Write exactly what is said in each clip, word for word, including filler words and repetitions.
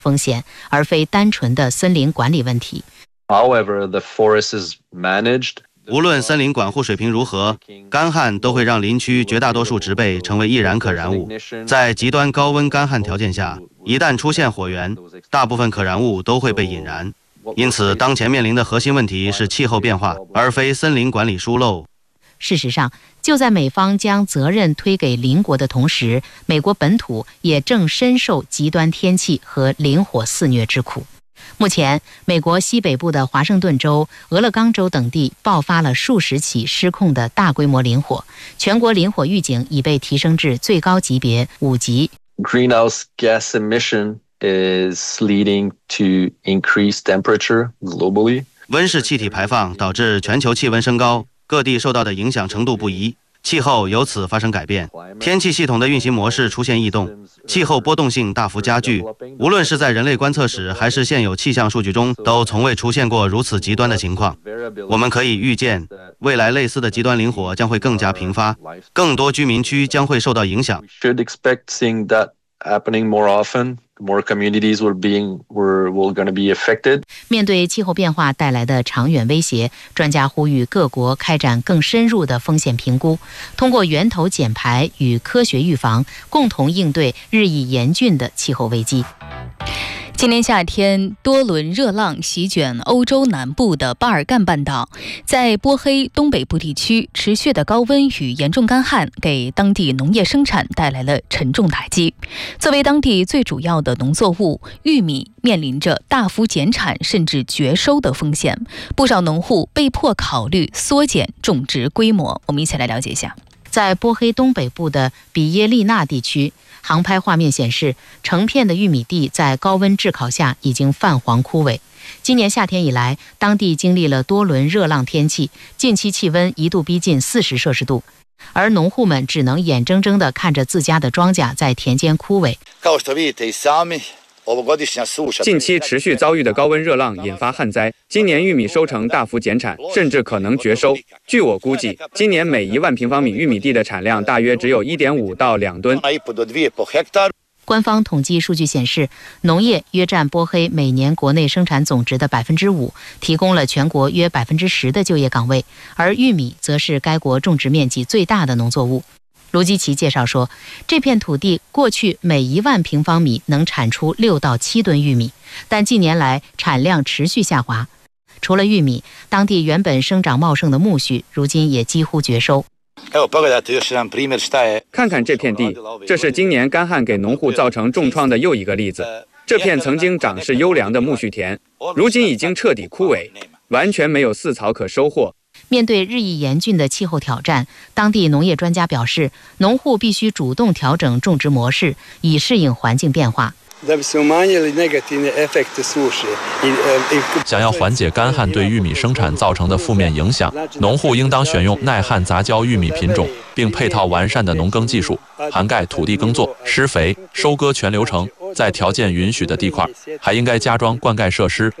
风险，而非单纯的森林管理问题。 However, the forest is managed. 无论森林管护水平如何，干旱都会让林区绝大多数植被成为易燃可燃物。在极端高温干旱条件下，一旦出现火源，大部分可燃物都会被引燃。因此，当前面临的核心问题是气候变化，而非森林管理疏漏。 事实上，就在美方将责任推给邻国的同时，美国本土也正深受极端天气和林火肆虐之苦。目前，美国西北部的华盛顿州、俄勒冈州等地爆发了数十起失控的大规模林火，全国林火预警已被提升至最高级别五级。 Greenhouse gas emission is leading to increased temperature globally. 温室气体排放导致全球气温升高，各地受到的影响程度不一，气候由此发生改变，天气系统的运行模式出现异动，气候波动性大幅加剧。无论是在人类观测史还是现有气象数据中，都从未出现过如此极端的情况。我们可以预见，未来类似的极端林火将会更加频发，更多居民区将会受到影响。 We should expect seeing that happening more often. More communities will being were will going to be affected. 面对气候变化带来的长远威胁，专家呼吁各国开展更深入的风险评估，通过源头减排与科学预防，共同应对日益严峻的气候危机。 今年夏天，多轮热浪席卷欧洲南部的巴尔干半岛，在波黑东北部地区，持续的高温与严重干旱给当地农业生产带来了沉重打击。作为当地最主要的农作物，玉米面临着大幅减产甚至绝收的风险，不少农户被迫考虑缩减种植规模。我们一起来了解一下。 在波黑东北部的比耶利纳地区，航拍画面显示，成片的玉米地在高温炙烤下已经泛黄枯萎。今年夏天以来，当地经历了多轮热浪天气，近期气温一度逼近四十摄氏度，而农户们只能眼睁睁地看着自家的庄稼在田间枯萎。 近期持续遭遇的高温热浪引发旱灾，今年玉米收成大幅减产，甚至可能绝收。据我估计，今年每一万平方米玉米地的产量大约只有 一点五到两吨。 官方统计数据显示，农业约占波黑每年国内生产总值的 百分之五， 提供了全国约 百分之十 的就业岗位，而玉米则是该国种植面积最大的农作物。卢基奇介绍说，这片土地过去每一万平方米能产出六到七吨玉米，但近年来产量持续下滑。除了玉米，当地原本生长茂盛的苜蓿，如今也几乎绝收。 看看这片地，这是今年干旱给农户造成重创的又一个例子。这片曾经长势优良的苜蓿田，如今已经彻底枯萎，完全没有饲草可收获。 面对日益严峻的气候挑战，当地农业专家表示，农户必须主动调整种植模式，以适应环境变化。 想要缓解干旱对玉米生产造成的负面影响，农户应当选用耐旱杂交玉米品种，并配套完善的农耕技术，涵盖土地耕作、施肥、收割全流程。在条件允许的地块，还应该加装灌溉设施。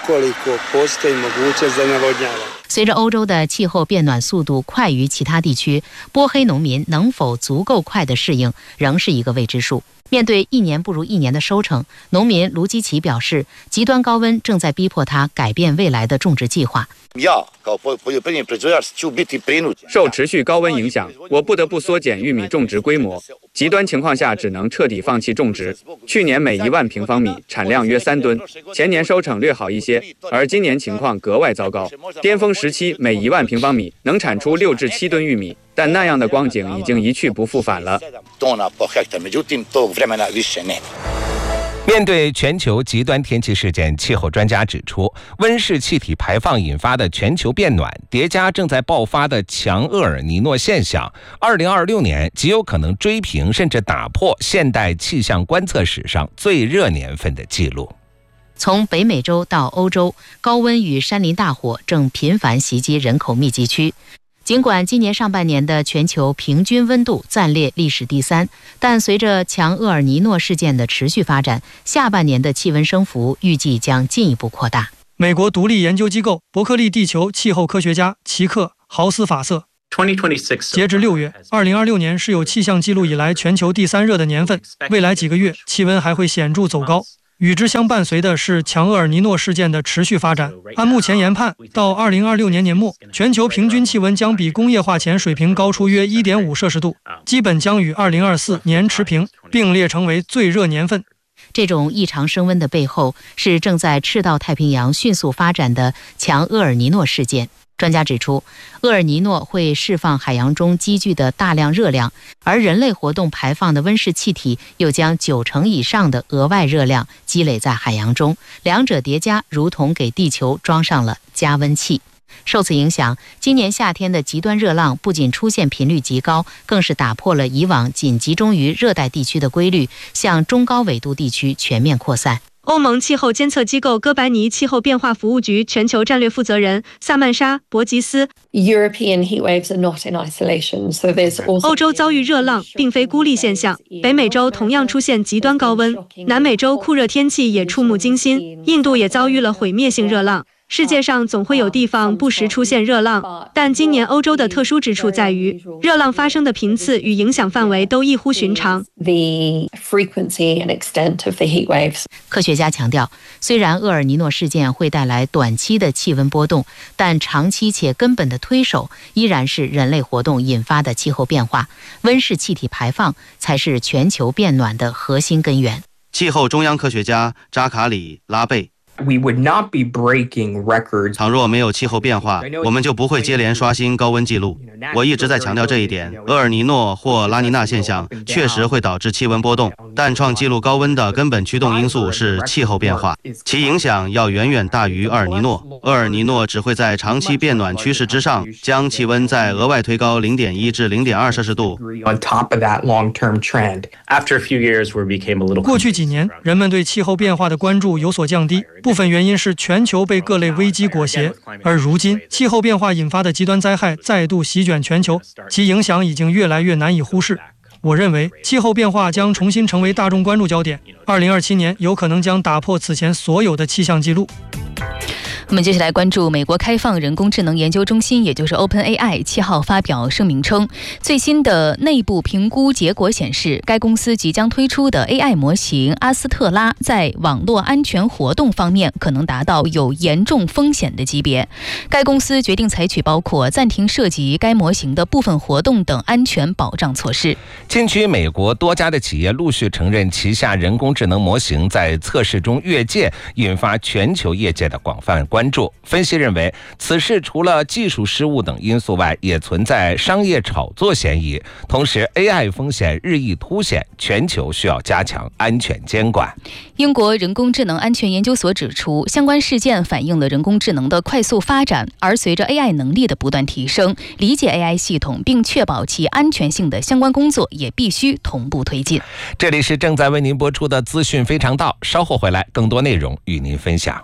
随着欧洲的气候变暖速度快于其他地区，波黑农民能否足够快地适应，仍是一个未知数。面对一年不如一年的收成，农民卢基奇表示，极端高温正在逼迫他改变未来的种植计划。 受持续高温影响，我不得不缩减玉米种植规模。极端情况下，只能彻底放弃种植。去年每一万平方米产量约三吨，前年收成略好一些，而今年情况格外糟糕。巅峰时期每一万平方米能产出六至七吨玉米，但那样的光景已经一去不复返了。 面对全球极端天气事件，气候专家指出，温室气体排放引发的全球变暖，叠加正在爆发的强厄尔尼诺现象，二零二六年极有可能追平甚至打破现代气象观测史上最热年份的记录。 从北美洲到欧洲，高温与山林大火正频繁袭击人口密集区。尽管今年上半年的全球平均温度暂列历史第三，但随着强厄尔尼诺事件的持续发展，下半年的气温升幅预计将进一步扩大。 美国独立研究机构伯克利地球气候科学家齐克·豪斯法瑟截至六月，二零二六年是有气象记录以来全球第三热的年份，未来几个月气温还会显著走高。 与之相伴随的是强厄尔尼诺事件的持续发展。按目前研判，到二零二六年年末，全球平均气温将比工业化前水平高出约 一点五摄氏度，基本将与二零二四年持平，并列成为最热年份。 这种异常升温的背后，是正在赤道太平洋迅速发展的强厄尔尼诺事件。专家指出，厄尔尼诺会释放海洋中积聚的大量热量，而人类活动排放的温室气体又将九成以上的额外热量积累在海洋中，两者叠加，如同给地球装上了加温器。受此影响，今年夏天的极端热浪不仅出现频率极高，更是打破了以往仅集中于热带地区的规律，向中高纬度地区全面扩散。 欧盟气候监测机构哥白尼气候变化服务局全球战略负责人萨曼莎·博吉斯：欧洲遭遇热浪并非孤立现象，北美洲同样出现极端高温，南美洲酷热天气也触目惊心，印度也遭遇了毁灭性热浪。世界上总会有地方不时出现热浪，但今年欧洲的特殊之处在于，热浪发生的频次与影响范围都异乎寻常。 科学家强调，虽然厄尔尼诺事件会带来短期的气温波动，但长期且根本的推手依然是人类活动引发的气候变化，温室气体排放才是全球变暖的核心根源。 气候中央科学家扎卡里·拉贝 We would not be breaking records. 倘若没有气候变化，我们就不会接连刷新高温记录。我一直在强调这一点，厄尔尼诺或拉尼娜现象确实会导致气温波动，但创纪录高温的根本驱动因素是气候变化，其影响要远远大于厄尔尼诺。厄尔尼诺只会在长期变暖趋势之上，将气温再额外推高 零点一 至 零点二 摄氏度。 过去几年，人们对气候变化的关注有所降低，部分原因是全球被各类危机裹挟，而如今气候变化引发的极端灾害再度席卷全球，其影响已经越来越难以忽视。我认为气候变化将重新成为大众关注焦点，二零二七年有可能将打破此前所有的气象记录。 我们接下来关注美国开放人工智能研究中心，也就是 OpenAI 七号发表声明称，最新的内部评估结果显示，该公司即将推出的 A I 模型阿斯特拉在网络安全活动方面可能达到有严重风险的级别。该公司决定采取包括暂停涉及该模型的部分活动等安全保障措施。 近期，美国多家的企业陆续承认旗下人工智能模型在测试中越界，引发全球业界的广泛关注。关注分析认为，此事除了技术失误等因素外，也存在商业炒作嫌疑。同时 ，A I 风险日益凸显，全球需要加强安全监管。 英国人工智能安全研究所指出，相关事件反映了人工智能的快速发展，而随着 A I 能力的不断提升，理解 A I 系统并确保其安全性的相关工作也必须同步推进。 这里是正在为您播出的资讯非常道，稍后回来更多内容与您分享。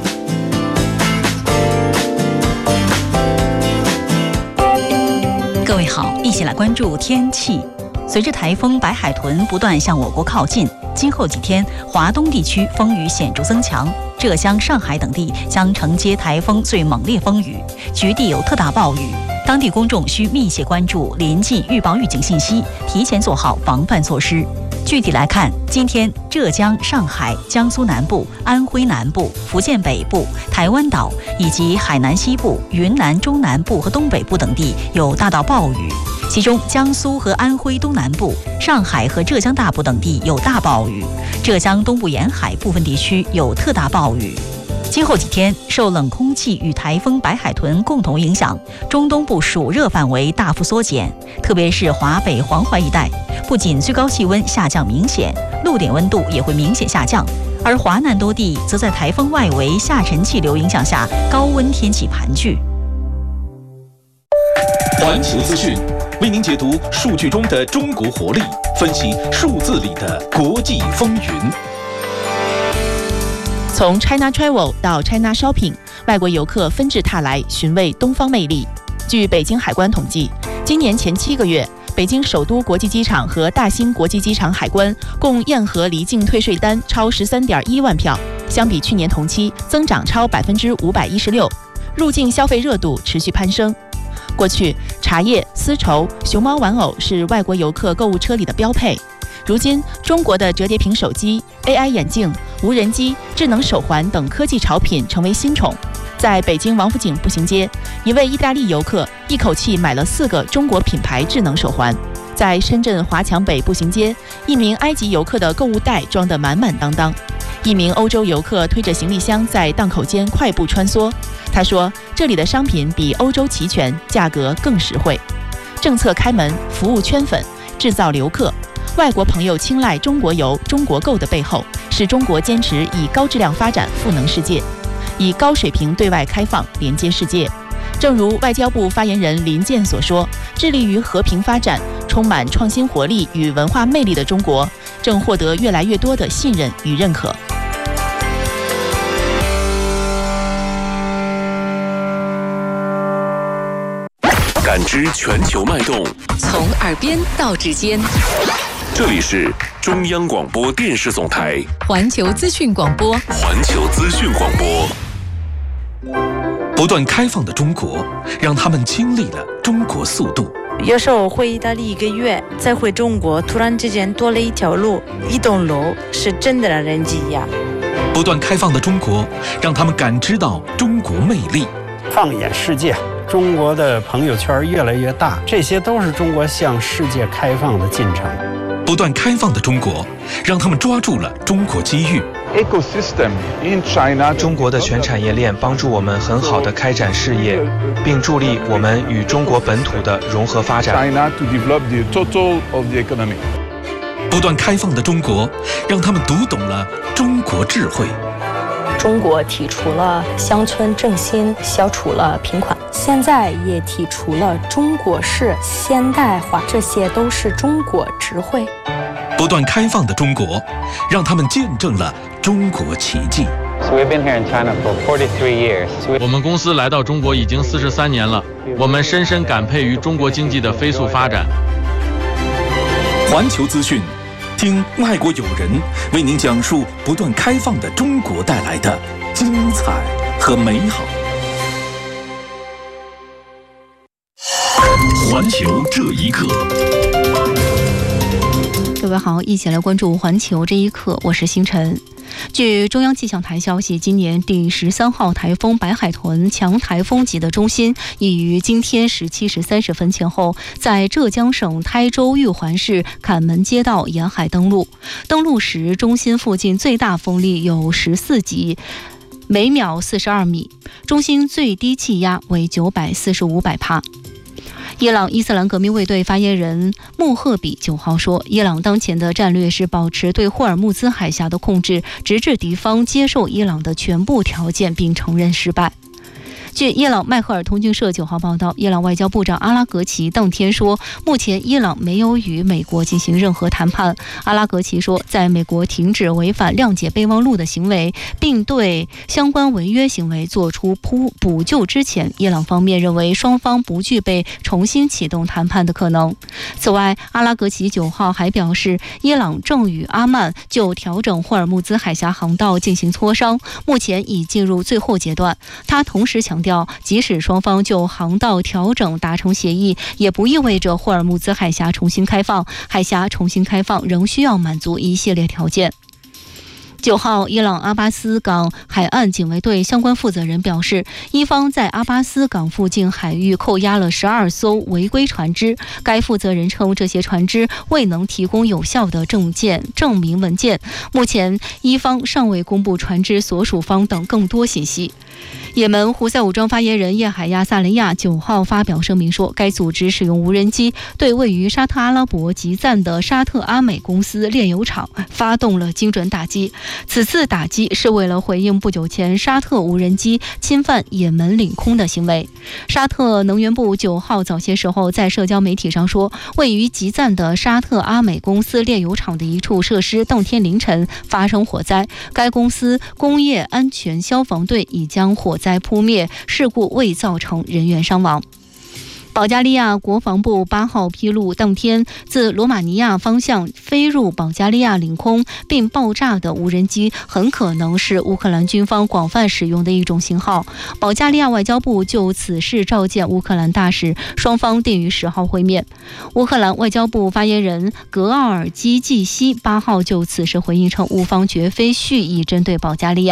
各位好，一起来关注天气。随着台风白海豚不断向我国靠近，今后几天华东地区风雨显著增强，浙江、上海等地将承接台风最猛烈风雨，局地有特大暴雨。当地公众需密切关注临近预报预警信息，提前做好防范措施。具体来看，今天浙江、上海、江苏南部、安徽南部、福建北部、台湾岛以及海南西部、云南中南部和东北部等地有大到暴雨，其中江苏和安徽东南部、上海和浙江大部等地有大暴雨，浙江东部沿海部分地区有特大暴雨。今后几天，受冷空气与台风白海豚共同影响，中东部暑热范围大幅缩减，特别是华北、黄淮一带，不仅最高气温下降明显，陆点温度也会明显下降。而华南多地则在台风外围下沉气流影响下，高温天气盘踞。 环球资讯为您解读数据中的中国活力，分析数字里的国际风云。 从 China Travel 到 China Shopping， 外国游客纷至沓来寻味东方魅力。据北京海关统计，今年前七个月，北京首都国际机场和大兴国际机场海关共验核离境退税单超 十三点一万票，相比去年同期增长超 百分之五百一十六， 入境消费热度持续攀升。过去，茶叶、丝绸、熊猫玩偶是外国游客购物车里的标配。如今，中国的折叠屏手机、A I 眼镜、 无人机、智能手环等科技潮品成为新宠。在北京王府井步行街，一位意大利游客一口气买了四个中国品牌智能手环。在深圳华强北步行街，一名埃及游客的购物袋装得满满当当。一名欧洲游客推着行李箱在档口间快步穿梭，他说这里的商品比欧洲齐全，价格更实惠。政策开门，服务圈粉，制造留客，外国朋友青睐中国游、中国购的背后，是中国坚持以高质量发展赋能世界，以高水平对外开放连接世界。正如外交部发言人林健所说，致力于和平发展、充满创新活力与文化魅力的中国，正获得越来越多的信任与认可。 感知全球脉动， 从耳边到指尖。 这里是中央广播电视总台环球资讯广播。 环球资讯广播。不断开放的中国，让他们经历了中国速度。 有时候回意大利一个月，再回中国，突然之间多了一条路、一栋楼，是真的让人惊讶。 不断开放的中国，让他们感知到中国魅力。 放眼世界，中国的朋友圈越来越大，这些都是中国向世界开放的进程。 不断开放的中国，让他们抓住了中国机遇。 Ecosystem in China， 中国的全产业链帮助我们很好的开展事业，并助力我们与中国本土的融合发展。 China to develop the total of the economy。 不断开放的中国，让他们读懂了中国智慧。 中国提出了乡村振兴，消除了贫困，现在也提出了中国式现代化，这些都是中国智慧。 不断开放的中国，让他们见证了中国奇迹。 我们公司来到中国已经四十三年了，我们深深感佩于中国经济的飞速发展。 环球资讯，听外国友人为您讲述不断开放的中国带来的精彩和美好。环球这一刻。 各位好，一起来关注环球这一刻，我是星辰。据中央气象台消息，今年第十三号台风白海豚强台风级的中心已于今天十七时三十分前后，在浙江省台州玉环市坎门街道沿海登陆。登陆时，中心附近最大风力有十四级，每秒四十二米，中心最低气压为九百四十五百帕。伊朗伊斯兰革命卫队发言人穆赫比九号说，伊朗当前的战略是保持对霍尔木兹海峡的控制，直至敌方接受伊朗的全部条件并承认失败。据伊朗迈赫尔通讯社九号报道，伊朗外交部长阿拉格齐当天说，目前伊朗没有与美国进行任何谈判。阿拉格齐说，在美国停止违反谅解备忘录的行为，并对相关违约行为做出补救之前，伊朗方面认为双方不具备重新启动谈判的可能。此外，阿拉格齐九号还表示，伊朗正与阿曼就调整霍尔木兹海峡航道进行磋商，目前已进入最后阶段。他同时强调，即使双方就航道调整达成协议，也不意味着霍尔木兹海峡重新开放，海峡重新开放仍需要满足一系列条件。九号，伊朗阿巴斯港海岸警卫队相关负责人表示，伊方在阿巴斯港附近海域扣押了十二艘违规船只。该负责人称，这些船只未能提供有效的证件证明文件。目前，伊方尚未公布船只所属方等更多信息。也门胡塞武装发言人叶海亚·萨雷亚九号发表声明说，该组织使用无人机对位于沙特阿拉伯吉赞的沙特阿美公司炼油厂发动了精准打击。此次打击是为了回应不久前沙特无人机侵犯也门领空的行为。沙特能源部九号早些时候在社交媒体上说，位于吉赞的沙特阿美公司炼油厂的一处设施当天凌晨发生火灾，该公司工业安全消防队已将火灾扑灭，事故未造成人员伤亡。 保加利亚国防部八号披露，当天自罗马尼亚方向飞入保加利亚领空并爆炸的无人机，很可能是乌克兰军方广泛使用的一种型号。保加利亚外交部就此事召见乌克兰大使，双方定于十号会面。乌克兰外交部发言人格奥尔基季希八号就此事回应称，乌方绝非蓄意针对保加利亚。